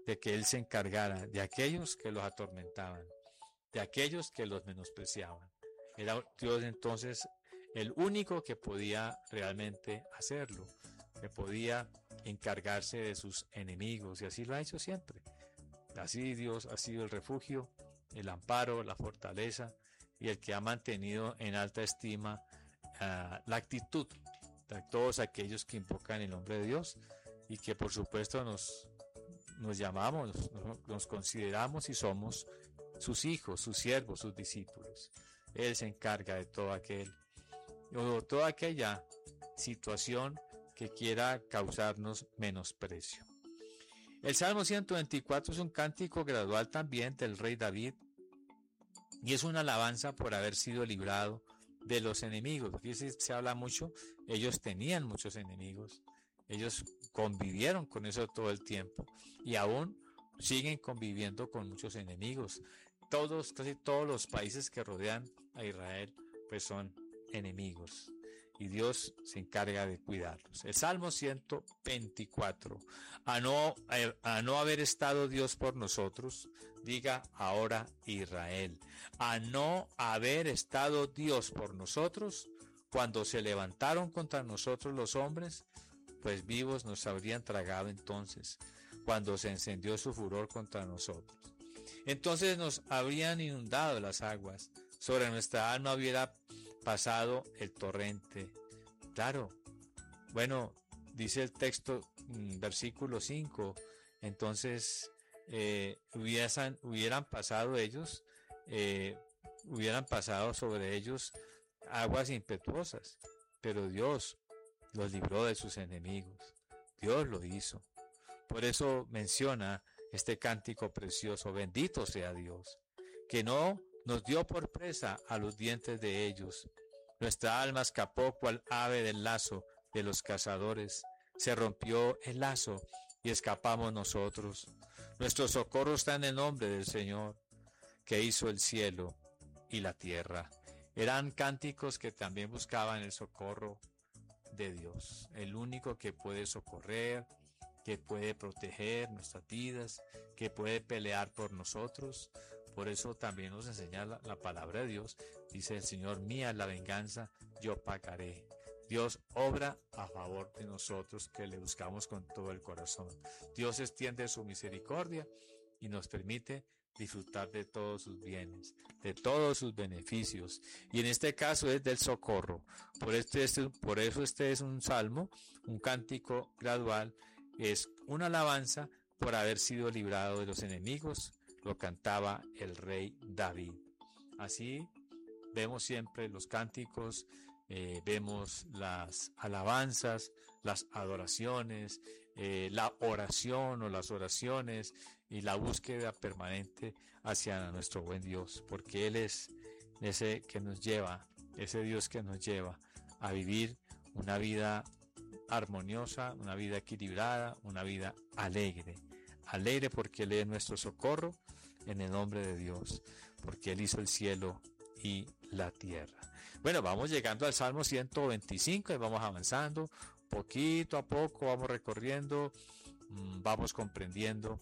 de que Él se encargara de aquellos que los atormentaban, de aquellos que los menospreciaban. Era Dios entonces el único que podía realmente hacerlo, que podía encargarse de sus enemigos, y así lo ha hecho siempre. Así Dios ha sido el refugio, el amparo, la fortaleza y el que ha mantenido en alta estima la actitud de todos aquellos que invocan el nombre de Dios y que por supuesto nos llamamos, nos consideramos y somos sus hijos, sus siervos, sus discípulos. Él se encarga de todo aquel o toda aquella situación que quiera causarnos menosprecio. El Salmo 124 es un cántico gradual también del rey David y es una alabanza por haber sido librado de los enemigos. Aquí se habla mucho, ellos tenían muchos enemigos, ellos convivieron con eso todo el tiempo y aún siguen conviviendo con muchos enemigos. Casi todos los países que rodean a Israel pues son enemigos y Dios se encarga de cuidarlos. El Salmo 124. A no haber estado Dios por nosotros, diga ahora Israel. A no haber estado Dios por nosotros, cuando se levantaron contra nosotros los hombres, pues vivos nos habrían tragado entonces, cuando se encendió su furor contra nosotros. Entonces nos habrían inundado las aguas, sobre nuestra alma hubiera pasado el torrente. Claro, bueno, dice el texto, versículo 5, entonces hubieran pasado ellos, hubieran pasado sobre ellos aguas impetuosas, pero Dios los libró de sus enemigos. Dios lo hizo. Por eso menciona este cántico precioso: bendito sea Dios, que no nos dio por presa a los dientes de ellos. Nuestra alma escapó cual ave del lazo de los cazadores. Se rompió el lazo y escapamos nosotros. Nuestro socorro está en el nombre del Señor, que hizo el cielo y la tierra. Eran cánticos que también buscaban el socorro de Dios, el único que puede socorrer, que puede proteger nuestras vidas, que puede pelear por nosotros. Por eso también nos enseña la palabra de Dios. Dice el Señor: mía es la venganza, yo pagaré. Dios obra a favor de nosotros que le buscamos con todo el corazón. Dios extiende su misericordia y nos permite disfrutar de todos sus bienes, de todos sus beneficios, y en este caso es del socorro. Por eso este es un salmo, un cántico gradual, es una alabanza por haber sido librado de los enemigos. Lo cantaba el rey David. Así vemos siempre los cánticos, vemos las alabanzas, las adoraciones, la oración o las oraciones y la búsqueda permanente hacia nuestro buen Dios, porque Él es ese que nos lleva, ese Dios que nos lleva a vivir una vida armoniosa, una vida equilibrada, una vida alegre. Alegre porque Él es nuestro socorro en el nombre de Dios, porque Él hizo el cielo y la tierra. Bueno, vamos llegando al Salmo 125 y vamos avanzando poquito a poco, vamos recorriendo, vamos comprendiendo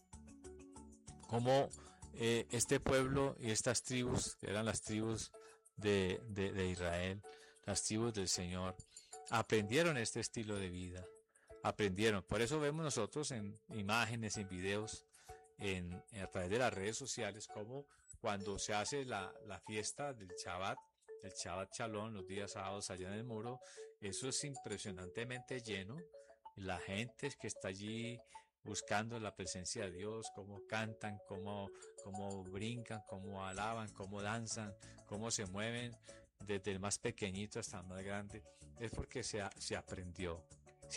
cómo este pueblo y estas tribus, que eran las tribus de Israel, las tribus del Señor, aprendieron este estilo de vida, aprendieron. Por eso vemos nosotros en imágenes, en videos, a través de las redes sociales, como cuando se hace la fiesta del Shabbat Shalom, los días sábados allá en el muro, eso es impresionantemente lleno. La gente que está allí buscando la presencia de Dios, cómo cantan, cómo brincan, cómo alaban, cómo danzan, cómo se mueven, desde el más pequeñito hasta el más grande. Es porque se aprendió.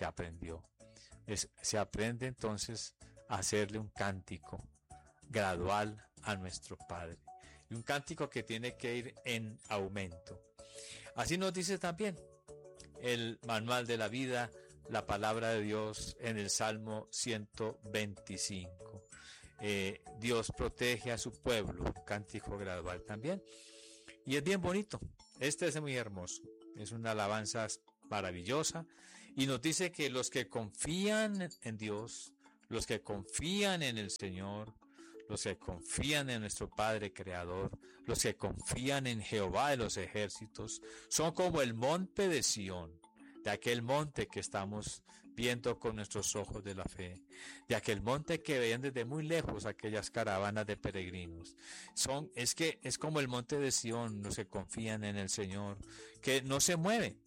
Se aprende entonces a hacerle un cántico gradual a nuestro Padre, y un cántico que tiene que ir en aumento. Así nos dice también el manual de la vida, la palabra de Dios, en el Salmo 125. Dios protege a su pueblo, un cántico gradual también, y es bien bonito. Este es muy hermoso, es una alabanza maravillosa, y nos dice que los que confían en Dios, Los que confían en el Señor, los que confían en nuestro Padre Creador, los que confían en Jehová de los ejércitos, son como el monte de Sión, de aquel monte que estamos viendo con nuestros ojos de la fe, de aquel monte que veían desde muy lejos aquellas caravanas de peregrinos. Es como el monte de Sión, los que confían en el Señor, que no se mueve,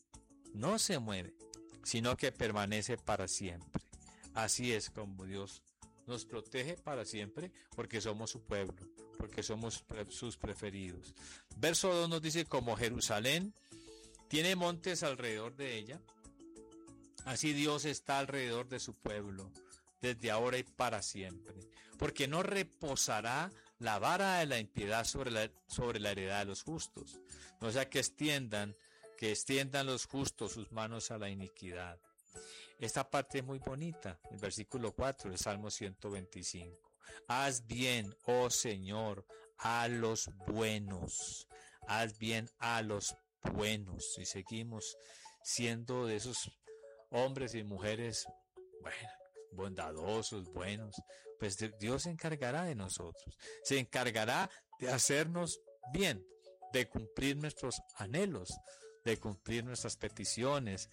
sino que permanece para siempre. Así es como Dios nos protege para siempre, porque somos su pueblo, porque somos sus preferidos. Verso 2 nos dice: como Jerusalén tiene montes alrededor de ella, así Dios está alrededor de su pueblo, desde ahora y para siempre. Porque no reposará la vara de la impiedad sobre la heredad de los justos, no sea que extiendan los justos sus manos a la iniquidad. Esta parte es muy bonita, el versículo 4 del Salmo 125. Haz bien, oh Señor, a los buenos. Haz bien a los buenos. Y seguimos siendo de esos hombres y mujeres, bueno, bondadosos, buenos, pues Dios se encargará de nosotros. Se encargará de hacernos bien, de cumplir nuestros anhelos, de cumplir nuestras peticiones,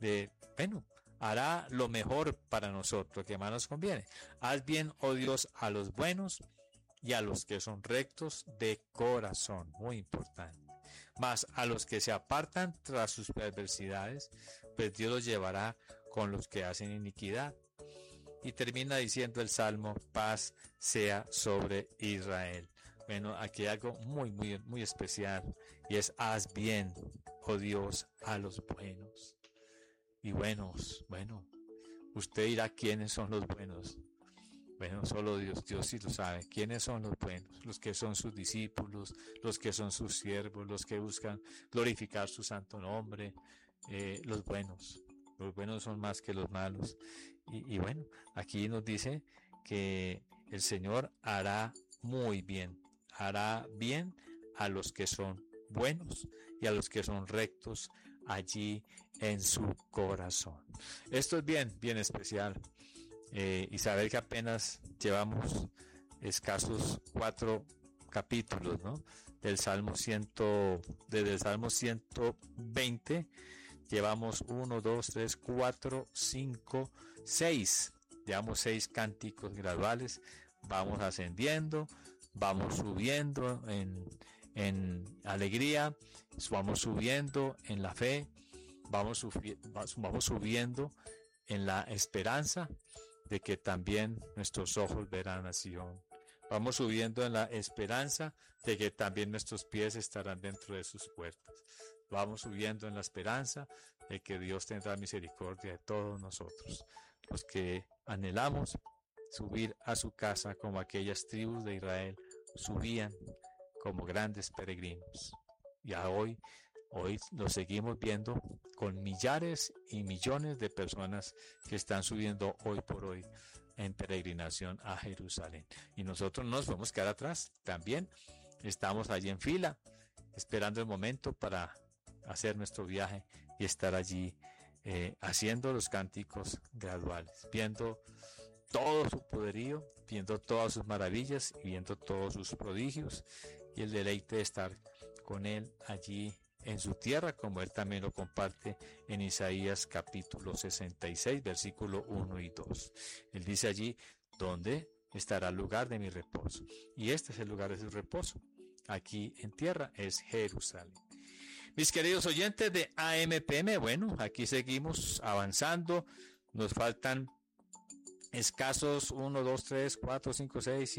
hará lo mejor para nosotros, que más nos conviene. Haz bien, oh Dios, a los buenos y a los que son rectos de corazón, muy importante. Mas a los que se apartan tras sus perversidades, pues Dios los llevará con los que hacen iniquidad. Y termina diciendo el Salmo: paz sea sobre Israel. Bueno, aquí hay algo muy, muy, muy especial, y es: haz bien, oh Dios, a los buenos. Y bueno, usted dirá quiénes son los buenos. Bueno, solo Dios sí lo sabe. ¿Quiénes son los buenos? Los que son sus discípulos, los que son sus siervos, los que buscan glorificar su santo nombre, los buenos. Los buenos son más que los malos. Y bueno, aquí nos dice que el Señor hará muy bien, hará bien a los que son buenos y a los que son rectos allí en su corazón. Esto es bien especial, y saber que apenas llevamos escasos 4 capítulos, ¿no? Desde el Salmo 120 llevamos 1, 2, 3, 4, 5, 6. Llevamos 6 cánticos graduales. Vamos ascendiendo, vamos subiendo en alegría, vamos subiendo en la fe, vamos subiendo en la esperanza de que también nuestros ojos verán a Sion. Vamos subiendo en la esperanza de que también nuestros pies estarán dentro de sus puertas. Vamos subiendo en la esperanza de que Dios tendrá misericordia de todos nosotros, los que anhelamos subir a su casa como aquellas tribus de Israel subían como grandes peregrinos. Y hoy lo seguimos viendo con millares y millones de personas que están subiendo hoy por hoy en peregrinación a Jerusalén. Y nosotros no nos podemos quedar atrás. También estamos allí en fila, esperando el momento para hacer nuestro viaje y estar allí haciendo los cánticos graduales, viendo todo su poderío, viendo todas sus maravillas y viendo todos sus prodigios, y el deleite de estar con Él allí en su tierra, como Él también lo comparte en Isaías capítulo 66, versículo 1 y 2. Él dice allí: ¿dónde estará el lugar de mi reposo? Y este es el lugar de su reposo. Aquí en tierra es Jerusalén. Mis queridos oyentes de AMPM, bueno, aquí seguimos avanzando. Nos faltan escasos 1, 2, 3, 4, 5, 6,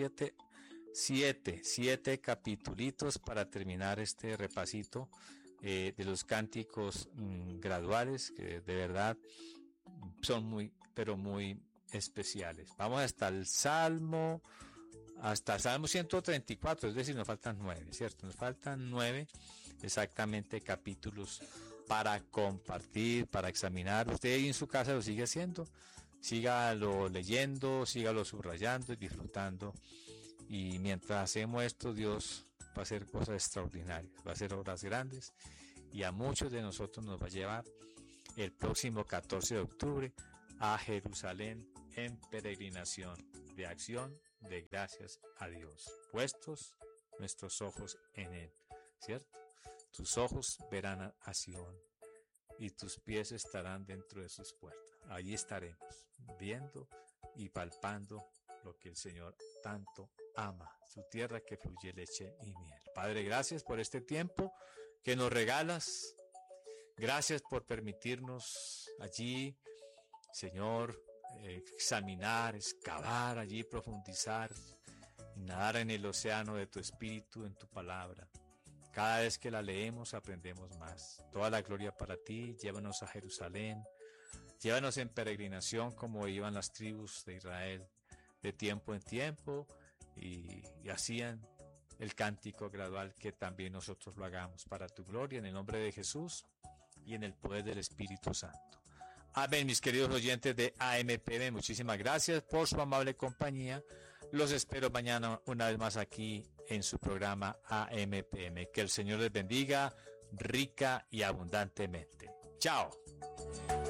7 capitulitos para terminar este repasito de los cánticos graduales, que de verdad son muy, pero muy especiales. Vamos hasta el Salmo 134, es decir, nos faltan 9, ¿cierto? Nos faltan 9 exactamente capítulos para compartir, para examinar. Usted ahí en su casa lo sigue haciendo, sígalo leyendo, sígalo subrayando y disfrutando. Y mientras hacemos esto, Dios va a hacer cosas extraordinarias, va a hacer obras grandes, y a muchos de nosotros nos va a llevar el próximo 14 de octubre a Jerusalén en peregrinación de acción de gracias a Dios, puestos nuestros ojos en Él, ¿cierto? Tus ojos verán a Sión y tus pies estarán dentro de sus puertas. Allí estaremos viendo y palpando lo que el Señor tanto ama, su tierra que fluye leche y miel. Padre, gracias por este tiempo que nos regalas. Gracias por permitirnos allí, Señor, examinar, excavar allí, profundizar, nadar en el océano de tu espíritu, en tu palabra. Cada vez que la leemos aprendemos más. Toda la gloria para ti. Llévanos a Jerusalén. Llévanos en peregrinación como iban las tribus de Israel de tiempo en tiempo y hacían el cántico gradual, que también nosotros lo hagamos para tu gloria, en el nombre de Jesús y en el poder del Espíritu Santo. Amén, mis queridos oyentes de AMPM, muchísimas gracias por su amable compañía. Los espero mañana una vez más aquí en su programa AMPM. Que el Señor les bendiga rica y abundantemente. Chao.